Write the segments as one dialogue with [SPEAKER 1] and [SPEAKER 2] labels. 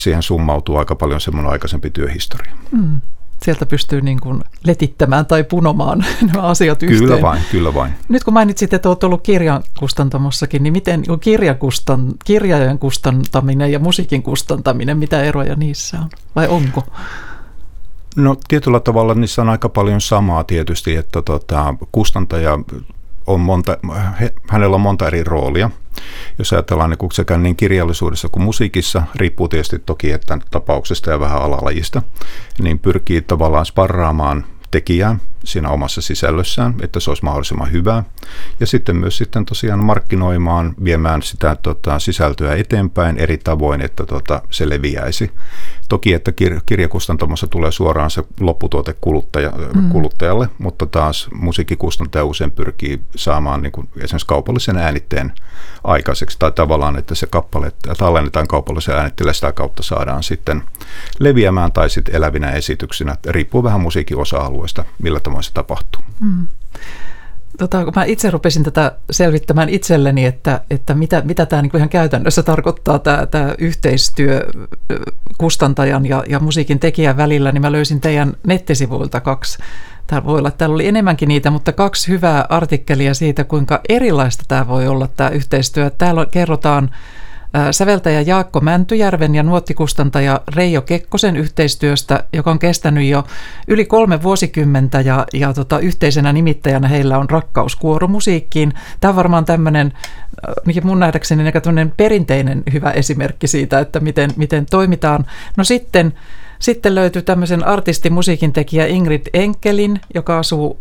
[SPEAKER 1] siihen summautuu aika paljon semmoinen aikaisempi työhistoria.
[SPEAKER 2] Sieltä pystyy niin kuin letittämään tai punomaan nämä asiat yhteen.
[SPEAKER 1] Kyllä vain.
[SPEAKER 2] Nyt kun mainitsit, että olet ollut kirjankustantamossakin, niin miten kirjajojen kustantaminen ja musiikin kustantaminen, mitä eroja niissä on? Vai onko?
[SPEAKER 1] No tietyllä tavalla niissä on aika paljon samaa tietysti, että kustantaja on hänellä on monta eri roolia. Jos ajatellaan niin sekä niin kirjallisuudessa kuin musiikissa, riippuu tietysti toki että tapauksesta ja vähän alalajista, niin pyrkii tavallaan sparraamaan tekijää siinä omassa sisällössään, että se olisi mahdollisimman hyvää. Ja sitten myös tosiaan markkinoimaan, viemään sitä sisältöä eteenpäin eri tavoin, että se leviäisi. Toki, että kirjakustantamossa tulee suoraan se lopputuote kuluttajalle, mutta taas musiikkikustantaja usein pyrkii saamaan niin kuin esimerkiksi kaupallisen äänitteen aikaiseksi, tai tavallaan, että se kappale tallennetaan kaupallisen äänitteelle, sitä kautta saadaan sitten leviämään tai sitten elävinä esityksinä. Riippuu vähän musiikin osa-alueesta, millä tavoin se tapahtuu.
[SPEAKER 2] Kun mä itse rupesin tätä selvittämään itselleni, että mitä tämä niin ihan käytännössä tarkoittaa, tämä yhteistyö kustantajan ja musiikin tekijän välillä, niin mä löysin teidän nettisivuilta täällä voi olla, että täällä oli enemmänkin niitä, mutta 2 hyvää artikkelia siitä, kuinka erilaista tämä voi olla tämä yhteistyö. Täällä kerrotaan säveltäjä Jaakko Mäntyjärven ja nuottikustantaja Reijo Kekkosen yhteistyöstä, joka on kestänyt jo yli 3 vuosikymmentä ja yhteisenä nimittäjänä heillä on rakkaus kuoromusiikkiin. Tämä on varmaan tämmöinen, mun nähdäkseni perinteinen hyvä esimerkki siitä, että miten toimitaan. No sitten löytyi tämmöisen artistimusiikintekijä Ingrid Enkelin, joka asuu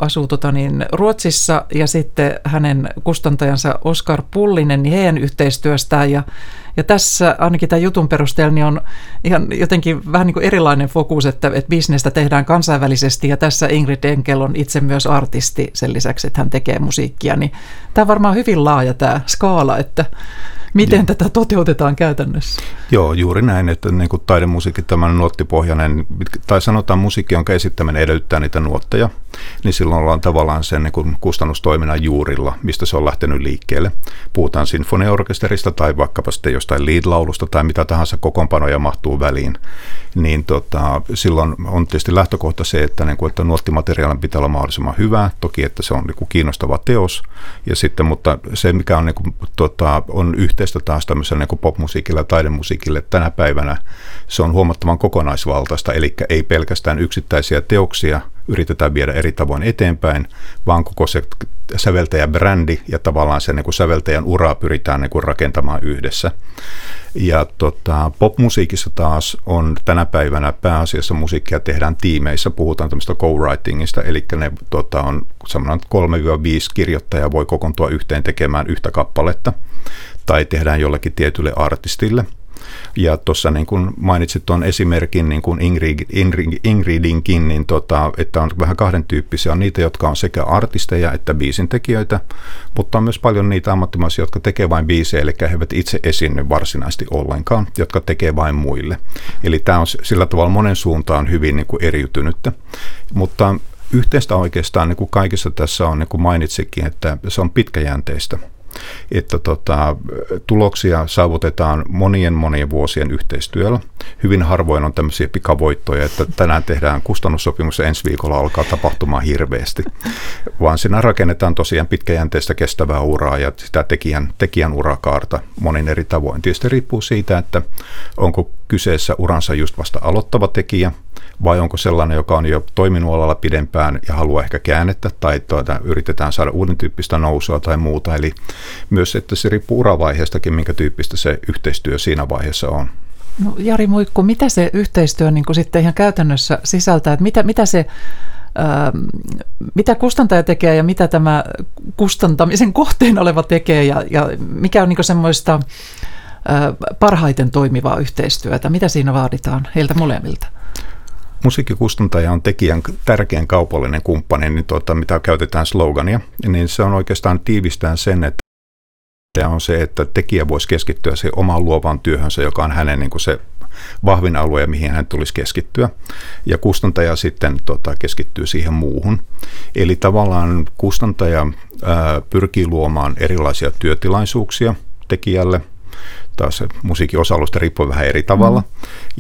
[SPEAKER 2] Ruotsissa, ja sitten hänen kustantajansa Oskar Pullinen, niin heidän yhteistyöstään. Ja tässä ainakin tämän jutun perusteella niin on ihan jotenkin vähän niin kuin erilainen fokus, että bisnestä tehdään kansainvälisesti, ja tässä Ingrid Enkel on itse myös artisti sen lisäksi, että hän tekee musiikkia. Niin tämä on varmaan hyvin laaja tämä skaala, että miten tätä toteutetaan käytännössä? Joo,
[SPEAKER 1] juuri näin, että niin kuin taidemusiikki, tämmöinen nuottipohjainen, tai sanotaan musiikki, jonka esittäminen edellyttää niitä nuotteja, niin silloin ollaan tavallaan sen niin kuin kustannustoiminnan juurilla, mistä se on lähtenyt liikkeelle. Puhutaan sinfoniaorkesterista tai vaikkapa sitten jostain lead-laulusta tai mitä tahansa kokoonpanoja mahtuu väliin, niin silloin on tietysti lähtökohta se, että nuottimateriaalin pitää olla mahdollisimman hyvää, toki että se on niin kuin kiinnostava teos, ja sitten, mutta se mikä on, niin kuin, on yhteistä taas tämmöisellä niin popmusiikilla ja taidemusiikille tänä päivänä, se on huomattavan kokonaisvaltaista, eli ei pelkästään yksittäisiä teoksia yritetään viedä eri tavoin eteenpäin, vaan koko se säveltäjäbrändi ja tavallaan se niin kuin säveltäjän uraa pyritään niin kuin rakentamaan yhdessä. Ja popmusiikissa taas on tänä päivänä pääasiassa musiikkia tehdään tiimeissä, puhutaan tämmöistä co-writingista, eli ne on semmoinen 3-5 kirjoittajaa voi kokoontua yhteen tekemään yhtä kappaletta, tai tehdään jollekin tietylle artistille. Ja tuossa niin kuin mainitsit tuon esimerkin niin kuin Ingridinkin, niin että on vähän 2 tyyppisiä. On niitä, jotka on sekä artisteja että biisintekijöitä, mutta on myös paljon niitä ammattimaisia, jotka tekee vain biisejä, eli he eivät itse esiinny varsinaisesti ollenkaan, jotka tekee vain muille. Eli tämä on sillä tavalla monen suuntaan hyvin niin kuin eriytynyttä, mutta yhteistä oikeastaan niin kuin kaikissa tässä on, niin kuin mainitsikin, että se on pitkäjänteistä. Että tuloksia saavutetaan monien vuosien yhteistyöllä. Hyvin harvoin on tämmöisiä pikavoittoja, että tänään tehdään kustannussopimus ja ensi viikolla alkaa tapahtumaan hirveästi, vaan siinä rakennetaan tosiaan pitkäjänteistä kestävää uraa ja sitä tekijän urakaarta monin eri tavoin. Tietysti riippuu siitä, että onko kyseessä uransa just vasta aloittava tekijä, vai onko sellainen, joka on jo toiminut alalla pidempään ja haluaa ehkä käännettä tai yritetään saada uuden tyyppistä nousua tai muuta. Eli myös, että se riippuu uravaiheestakin, minkä tyyppistä se yhteistyö siinä vaiheessa on.
[SPEAKER 2] No, Jari Muikku, mitä se yhteistyö niin kuin sitten ihan käytännössä sisältää? Että mitä kustantaja tekee ja mitä tämä kustantamisen kohteena oleva tekee ja mikä on niin kuin semmoista parhaiten toimivaa yhteistyötä? Mitä siinä vaaditaan heiltä molemmilta?
[SPEAKER 1] Musiikkikustantaja on tekijän tärkein kaupallinen kumppani, niin mitä käytetään slogania, niin se on oikeastaan tiivistään sen, että on se, että tekijä voisi keskittyä siihen omaan luovaan työhönsä, joka on hänen niin kuin se vahvin alue, mihin hän tulisi keskittyä, ja kustantaja sitten keskittyy siihen muuhun. Eli tavallaan kustantaja pyrkii luomaan erilaisia työtilaisuuksia tekijälle, taas se musiikin osa-alusta riippuu vähän eri tavalla.